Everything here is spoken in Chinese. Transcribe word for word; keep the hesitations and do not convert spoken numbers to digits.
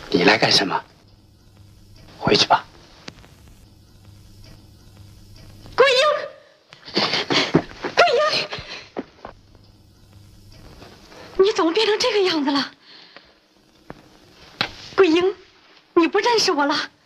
你来干什么？回去吧。 桂英，桂英，你怎么变成这个样子了？桂英，你不认识我了？